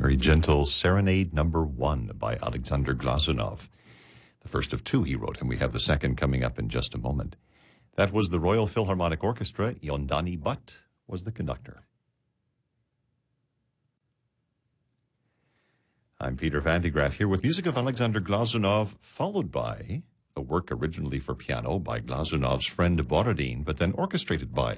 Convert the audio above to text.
very gentle Serenade Number 1 by Alexander Glazunov. The first of two he wrote, and we have the second coming up in just a moment. That was the Royal Philharmonic Orchestra. Yondani Butt was the conductor. I'm Peter Van de Graaff here with music of Alexander Glazunov, followed by a work originally for piano by Glazunov's friend Borodin, but then orchestrated by